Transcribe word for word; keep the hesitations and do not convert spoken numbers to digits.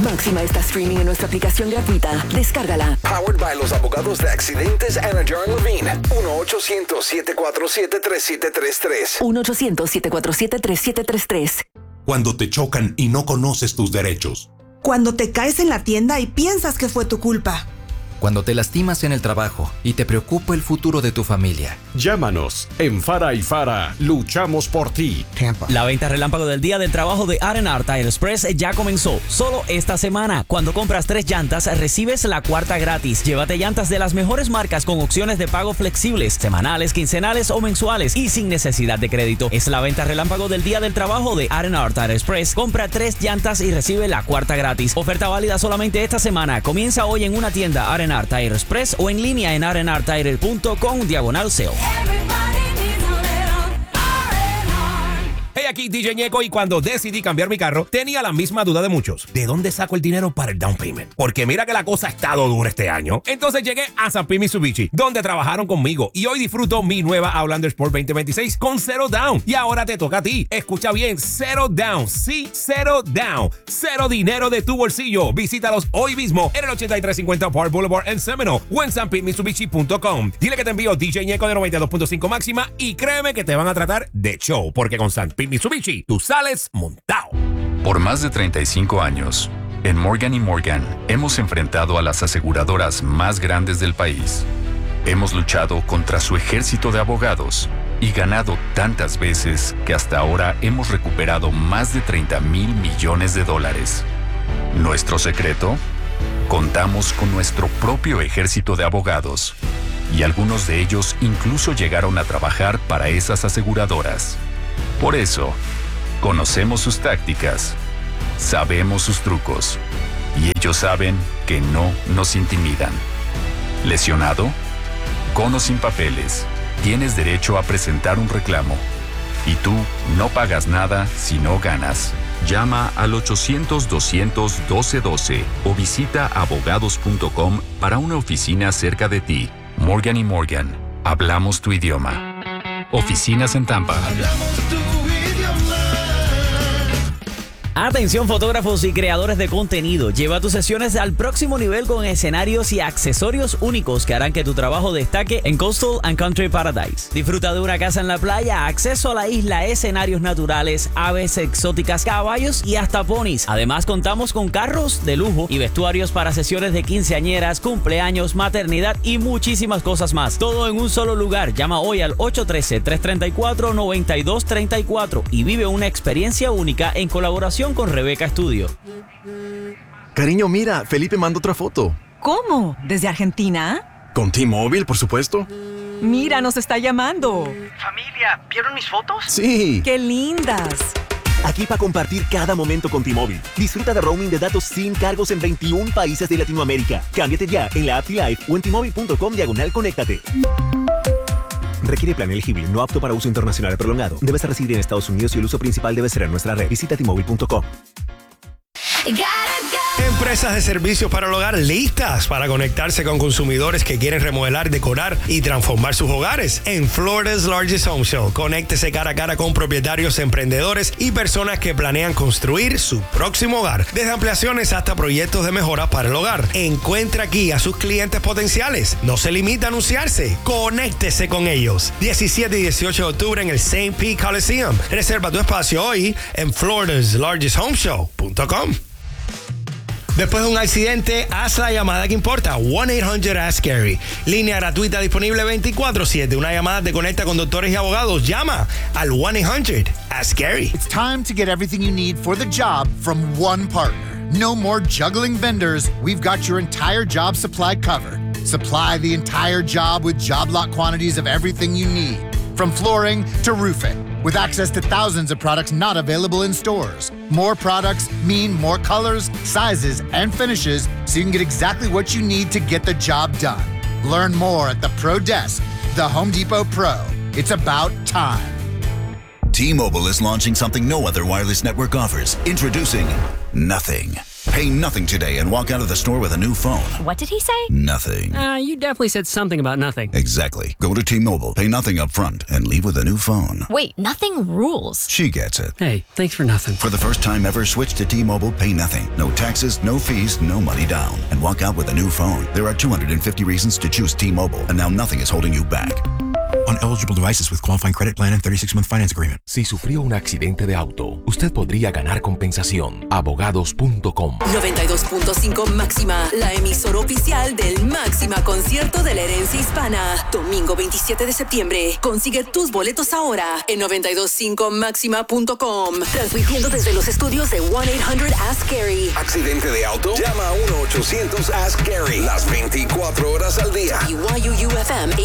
Máxima está streaming en nuestra aplicación gratuita. Descárgala. Powered by los abogados de accidentes Anna Jar Levine. uno ochocientos, siete cuatro siete, tres siete tres tres. uno ochocientos, siete cuatro siete, tres siete tres tres. Cuando te chocan y no conoces tus derechos. Cuando te caes en la tienda y piensas que fue tu culpa. Cuando te lastimas en el trabajo y te preocupa el futuro de tu familia. Llámanos. En Fara y Fara luchamos por ti. Tampa. La venta relámpago del Día del Trabajo de R and R Tire Express ya comenzó. Solo esta semana. Cuando compras tres llantas, recibes la cuarta gratis. Llévate llantas de las mejores marcas con opciones de pago flexibles, semanales, quincenales o mensuales y sin necesidad de crédito. Es la venta relámpago del Día del Trabajo de R and R Tire Express. Compra tres llantas y recibe la cuarta gratis. Oferta válida solamente esta semana. Comienza hoy en una tienda R and R Tire Express o en línea en r n r tire punto com diagonal sale. Hey, aquí D J Ñeco, y cuando decidí cambiar mi carro, tenía la misma duda de muchos. ¿De dónde saco el dinero para el down payment? Porque mira que la cosa ha estado dura este año. Entonces llegué a San Pete Mitsubishi, donde trabajaron conmigo, y hoy disfruto mi nueva Outlander Sport veinte veintiséis con cero down. Y ahora te toca a ti. Escucha bien, cero down. Sí, cero down. Cero dinero de tu bolsillo. Visítalos hoy mismo en el ochenta y tres cincuenta Park Boulevard en Seminole o en san pete mitsubishi punto com. Dile que te envío D J Ñeco de noventa y dos punto cinco máxima y créeme que te van a tratar de show, porque con San Pete Mitsubishi tú sales montado. Por más de treinta y cinco años, en Morgan y Morgan hemos enfrentado a las aseguradoras más grandes del país. Hemos luchado contra su ejército de abogados y ganado tantas veces que hasta ahora hemos recuperado más de treinta mil millones de dólares. ¿Nuestro secreto? Contamos con nuestro propio ejército de abogados, y algunos de ellos incluso llegaron a trabajar para esas aseguradoras. Por eso, conocemos sus tácticas, sabemos sus trucos, y ellos saben que no nos intimidan. ¿Lesionado? Con o sin papeles, tienes derecho a presentar un reclamo. Y tú no pagas nada si no ganas. Llama al ochocientos, doscientos, doce doce o visita abogados punto com para una oficina cerca de ti. Morgan y Morgan, hablamos tu idioma. Oficinas en Tampa. Atención, fotógrafos y creadores de contenido. Lleva tus sesiones al próximo nivel con escenarios y accesorios únicos que harán que tu trabajo destaque en Coastal and Country Paradise. Disfruta de una casa en la playa, acceso a la isla, escenarios naturales, aves exóticas, caballos y hasta ponis. Además, contamos con carros de lujo y vestuarios para sesiones de quinceañeras, cumpleaños, maternidad y muchísimas cosas más. Todo en un solo lugar. Llama hoy al ocho uno tres, tres tres cuatro, nueve dos tres cuatro y vive una experiencia única en colaboración con Rebeca Studio. Cariño, mira, Felipe manda otra foto. ¿Cómo? ¿Desde Argentina? Con T-Mobile, por supuesto. Mira, nos está llamando. Familia, ¿vieron mis fotos? Sí. ¡Qué lindas! Aquí para compartir cada momento con T-Mobile. Disfruta de roaming de datos sin cargos en veintiún países de Latinoamérica. Cámbiate ya en la app T-Life o en T-Mobile punto com diagonal conéctate. Requiere plan elegible, no apto para uso internacional prolongado. Debes residir en Estados Unidos y el uso principal debe ser en nuestra red. Visita T Mobile punto com. Empresas de servicios para el hogar listas para conectarse con consumidores que quieren remodelar, decorar y transformar sus hogares. En Florida's Largest Home Show, conéctese cara a cara con propietarios, emprendedores y personas que planean construir su próximo hogar. Desde ampliaciones hasta proyectos de mejora para el hogar. Encuentra aquí a sus clientes potenciales. No se limita a anunciarse. Conéctese con ellos. diecisiete y dieciocho de octubre en el Saint Pete Coliseum. Reserva tu espacio hoy en floridas largest home show punto com. Después de un accidente, haz la llamada que importa. one eight hundred ask Gary. Línea gratuita disponible veinticuatro siete. Una llamada te conecta con doctores y abogados. Llama al one eight hundred ask Gary. It's time to get everything you need for the job from one partner. No more juggling vendors. We've got your entire job supply covered. Supply the entire job with job lot quantities of everything you need. From flooring to roofing, with access to thousands of products not available in stores. More products mean more colors, sizes, and finishes, so you can get exactly what you need to get the job done. Learn more at the Pro Desk, the Home Depot Pro. It's about time. T-Mobile is launching something no other wireless network offers. Introducing Nothing. Pay nothing today and walk out of the store with a new phone. What did he say? Nothing. Uh, you definitely said something about nothing. Exactly. Go to T-Mobile, pay nothing up front, and leave with a new phone. Wait, nothing rules. She gets it. Hey, thanks for nothing. For the first time ever, switch to T-Mobile, pay nothing. No taxes, no fees, no money down. And walk out with a new phone. There are two hundred fifty reasons to choose T-Mobile, and now nothing is holding you back. On eligible devices with qualifying credit plan and thirty-six month finance agreement. Si sufrió un accidente de auto, usted podría ganar compensación. Abogados punto com. noventa y dos punto cinco Máxima, la emisora oficial del Máxima Concierto de la Herencia Hispana. Domingo veintisiete de septiembre. Consigue tus boletos ahora en noventa y dos punto cinco máxima punto com. Transmitiendo desde los estudios de one eight hundred ask Gary. ¿Accidente de auto? Llama a uno ochocientos ask Gary. Las veinticuatro horas al día. Y Y U U F M